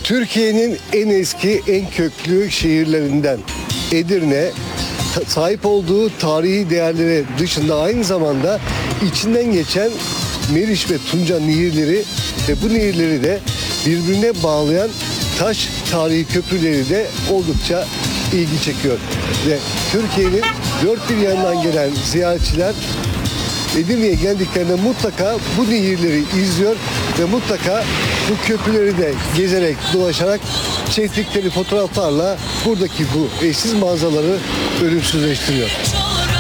Türkiye'nin en eski, en köklü şehirlerinden Edirne, sahip olduğu tarihi değerleri dışında aynı zamanda içinden geçen Meriç ve Tunca nehirleri ve bu nehirleri de birbirine bağlayan taş tarihi köprüleri de oldukça ilgi çekiyor. Ve Türkiye'nin dört bir yanından gelen ziyaretçiler Edirne'ye geldiklerinde mutlaka bu nehirleri izliyor ve mutlaka bu köprüleri de gezerek, dolaşarak çektikleri fotoğraflarla buradaki bu eşsiz manzaraları ölümsüzleştiriyor.